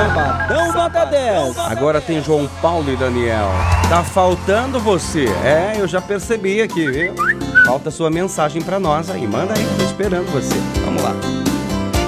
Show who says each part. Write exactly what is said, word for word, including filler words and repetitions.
Speaker 1: Sabadão nota dez.
Speaker 2: Agora tem João Paulo e Daniel. Tá faltando você. É, eu já percebi aqui, viu? Falta sua mensagem pra nós aí. Manda aí, tô esperando você. Vamos lá.